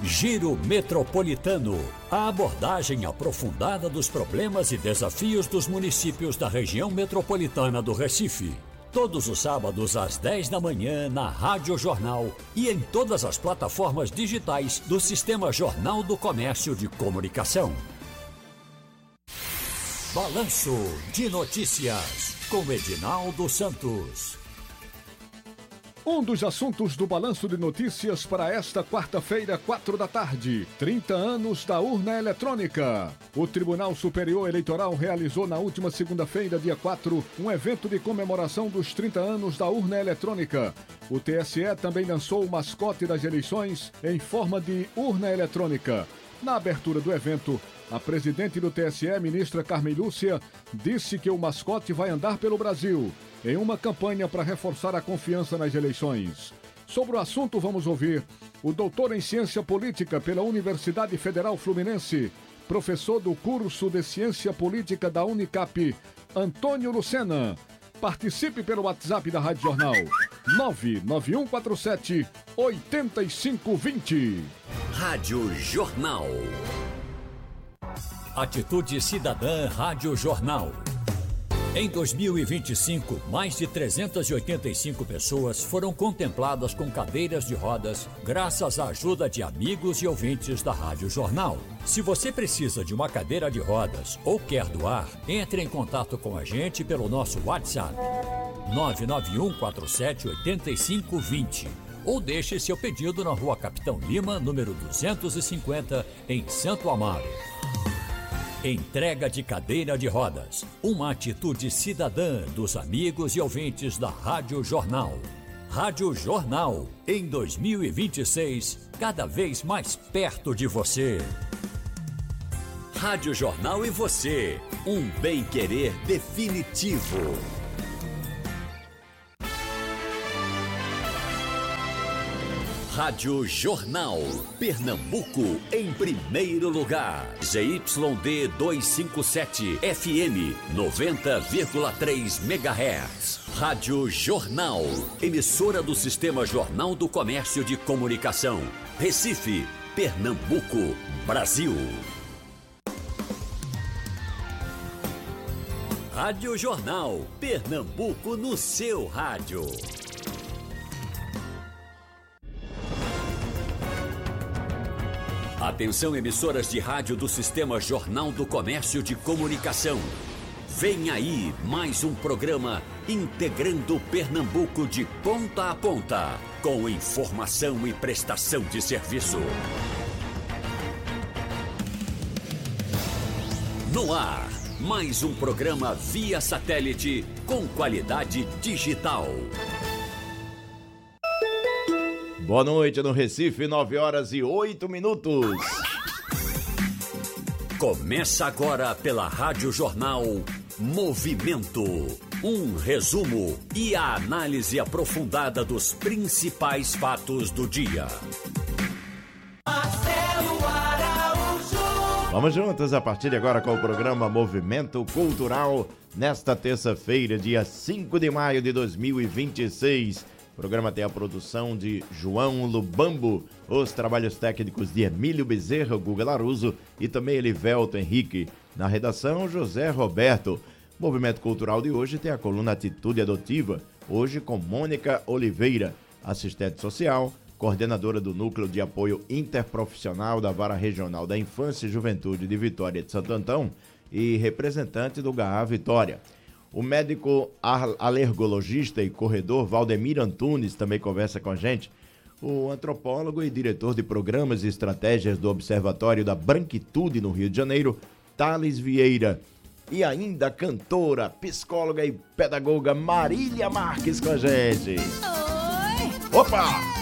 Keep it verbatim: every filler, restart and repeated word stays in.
Giro Metropolitano. A abordagem aprofundada dos problemas e desafios dos municípios da região metropolitana do Recife. Todos os sábados às dez da manhã na Rádio Jornal e em todas as plataformas digitais do Sistema Jornal do Comércio de Comunicação. Balanço de Notícias com Edinaldo Santos. Um dos assuntos do Balanço de Notícias para esta quarta-feira, quatro da tarde. trinta anos da urna eletrônica. O Tribunal Superior Eleitoral realizou na última segunda-feira, dia quatro, um evento de comemoração dos trinta anos da urna eletrônica. O T S E também lançou o mascote das eleições em forma de urna eletrônica. Na abertura do evento, a presidente do T S E, ministra Carmen Lúcia, disse que o mascote vai andar pelo Brasil em uma campanha para reforçar a confiança nas eleições. Sobre o assunto, vamos ouvir o doutor em Ciência Política pela Universidade Federal Fluminense, professor do curso de Ciência Política da Unicap, Antônio Lucena. Participe pelo WhatsApp da Rádio Jornal, nove nove um quatro sete, oito cinco dois zero. Rádio Jornal. Atitude Cidadã Rádio Jornal. Em dois mil e vinte e cinco, mais de trezentas e oitenta e cinco pessoas foram contempladas com cadeiras de rodas graças à ajuda de amigos e ouvintes da Rádio Jornal. Se você precisa de uma cadeira de rodas ou quer doar, entre em contato com a gente pelo nosso WhatsApp nove nove um quatro sete, oito cinco dois zero ou deixe seu pedido na Rua Capitão Lima, número duzentos e cinquenta, em Santo Amaro. Entrega de cadeira de rodas. Uma atitude cidadã dos amigos e ouvintes da Rádio Jornal. Rádio Jornal, em dois mil e vinte e seis, cada vez mais perto de você. Rádio Jornal e você, um bem-querer definitivo. Rádio Jornal, Pernambuco em primeiro lugar. Z Y D duzentos e cinquenta e sete, F M noventa vírgula três megahertz. Rádio Jornal, emissora do Sistema Jornal do Comércio de Comunicação. Recife, Pernambuco, Brasil. Rádio Jornal, Pernambuco no seu rádio. Atenção, emissoras de rádio do Sistema Jornal do Comércio de Comunicação. Vem aí mais um programa integrando Pernambuco de ponta a ponta, com informação e prestação de serviço. No ar, mais um programa via satélite com qualidade digital. Boa noite no Recife, nove horas e oito minutos. Começa agora pela Rádio Jornal Movimento. Um resumo e a análise aprofundada dos principais fatos do dia. Marcelo Araújo. Vamos juntos a partir de agora com o programa Movimento Cultural, nesta terça-feira, dia cinco de maio de dois mil e vinte e seis. O programa tem a produção de João Lubambo, os trabalhos técnicos de Emílio Bezerra, Guga Laruso e também Elivelto Henrique. Na redação, José Roberto. O Movimento Cultural de hoje tem a coluna Atitude Adotiva, hoje com Mônica Oliveira, assistente social, coordenadora do Núcleo de Apoio Interprofissional da Vara Regional da Infância e Juventude de Vitória de Santo Antão e representante do G A A Vitória. O médico alergologista e corredor Valdemir Antunes também conversa com a gente. O antropólogo e diretor de programas e estratégias do Observatório da Branquitude no Rio de Janeiro, Thales Vieira. E ainda a cantora, psicóloga e pedagoga Marília Marques com a gente. Oi! Opa!